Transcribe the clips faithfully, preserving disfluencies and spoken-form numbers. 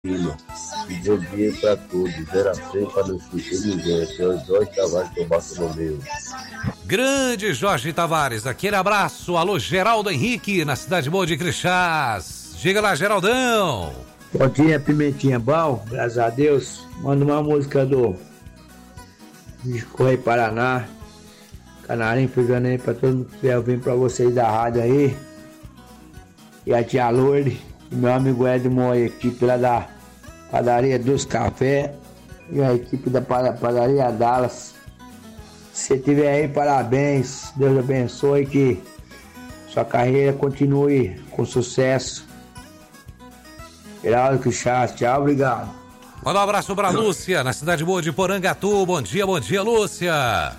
Bom dia para todos. Era sempre para não esquecer ninguém. Aqui é o Jorge Tavares que eu bato no meu. Grande Jorge Tavares, aquele abraço. Alô, Geraldo Henrique, na cidade boa de Crixás. Diga lá, Geraldão. Bom dia, Pimentinha. Bom, graças a Deus. Manda uma música do de Correio Paraná. Canarinho pegando aí pra todo mundo que estiver ouvindo pra vocês da rádio aí. E a tia Lourdes. E meu amigo Edmo, a equipe lá da Padaria dos Café. E a equipe da Padaria Dallas. Se você tiver aí, parabéns. Deus abençoe, que sua carreira continue com sucesso. Geraldo Crixás, tchau, obrigado. Manda um abraço pra Lúcia, na cidade boa de Porangatu. Bom dia, bom dia, Lúcia.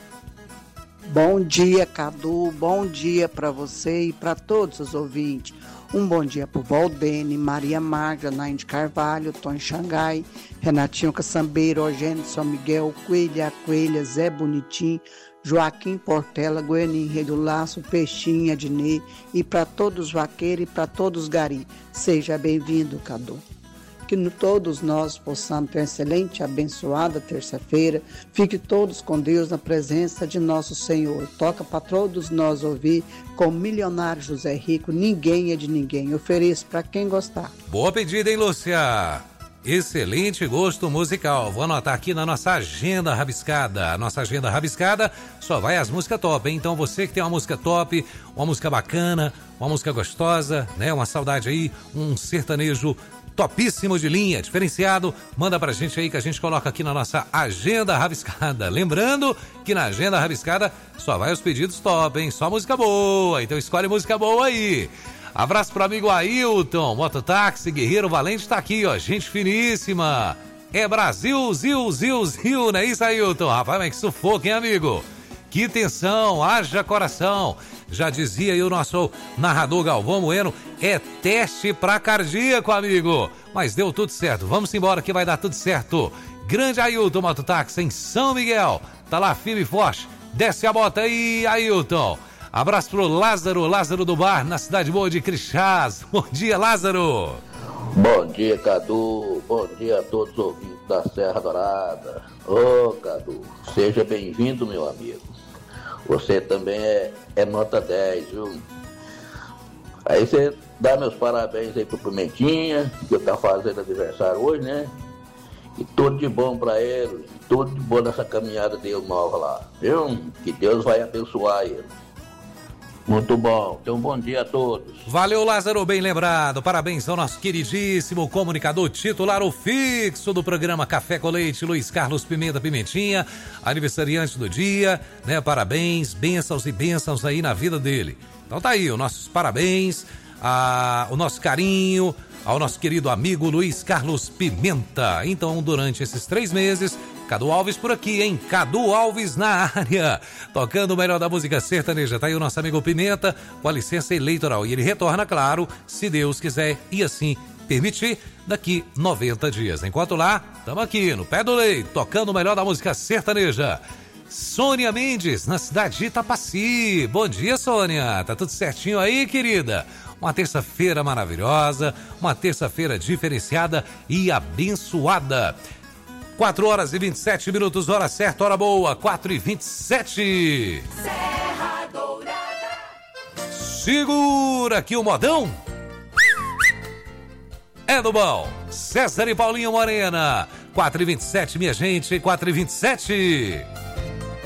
Bom dia, Cadu. Bom dia para você e para todos os ouvintes. Um bom dia pro Valdene, Maria Marga, Naine Carvalho, Tony Xangai, Renatinho Caçambeiro, Eugênio São Miguel, Coelha, Coelha, Zé Bonitinho, Joaquim Portela, Goianinho Rei do Laço, Peixinho, Adnei, e para todos os vaqueiros e para todos os gari. Seja bem-vindo, Cadu. Que no, todos nós possamos ter uma excelente, abençoada terça-feira. Fique todos com Deus na presença de nosso Senhor. Toca para todos nós ouvir com o milionário José Rico, Ninguém é de Ninguém. Ofereço para quem gostar. Boa pedida, hein, Lúcia? Excelente gosto musical. Vou anotar aqui na nossa agenda rabiscada. A nossa agenda rabiscada só vai as músicas top, hein? Então você que tem uma música top, uma música bacana, uma música gostosa, né? Uma saudade aí, um sertanejo topíssimo de linha, diferenciado, manda pra gente aí que a gente coloca aqui na nossa agenda rabiscada. Lembrando que na agenda rabiscada só vai os pedidos top, hein? Só música boa, então escolhe música boa aí. Abraço pro amigo Ailton, mototáxi, Guerreiro Valente tá aqui, ó, gente finíssima. É Brasil, zil, zil, zil, não é isso, Ailton? Rapaz, mas que sufoco, hein, amigo? Que tensão, haja coração. Já dizia aí o nosso narrador Galvão Bueno, é teste pra cardíaco, amigo. Mas deu tudo certo, vamos embora que vai dar tudo certo. Grande Ailton Mototáxi em São Miguel, tá lá firme e forte. Desce a bota aí, Ailton. Abraço pro Lázaro, Lázaro do Bar, na cidade boa de Crixás. Bom dia, Lázaro. Bom dia, Cadu. Bom dia a todos os ouvintes da Serra Dourada. Ô, Cadu, seja bem-vindo, meu amigo. Você também é, é nota dez, viu? Aí você dá meus parabéns aí pro Pimentinha, que tá fazendo aniversário hoje, né? E tudo de bom pra ele, tudo de bom nessa caminhada dele nova lá, viu? Que Deus vai abençoar ele. Muito bom, então bom dia a todos. Valeu, Lázaro, bem lembrado. Parabéns ao nosso queridíssimo comunicador titular, o fixo do programa Café com Leite, Luiz Carlos Pimenta Pimentinha, aniversariante do dia, né? Parabéns, bênçãos e bênçãos aí na vida dele. Então tá aí, os nossos parabéns, a, o nosso carinho ao nosso querido amigo Luiz Carlos Pimenta. Então, durante esses três meses, Cadu Alves por aqui, hein? Cadu Alves na área, tocando o melhor da música sertaneja. Tá aí o nosso amigo Pimenta com a licença eleitoral. E ele retorna, claro, se Deus quiser e assim permitir, daqui noventa dias. Enquanto lá, estamos aqui no pé do leite, tocando o melhor da música sertaneja. Sônia Mendes, na cidade de Itapaci. Bom dia, Sônia. Tá tudo certinho aí, querida? Uma terça-feira maravilhosa, uma terça-feira diferenciada e abençoada. quatro horas e vinte e sete minutos, hora certa, hora boa, quatro e vinte e sete. Serra Dourada. Segura aqui o modão. É do bom. César e Paulinho Morena. quatro e vinte e sete, minha gente, quatro e vinte e sete.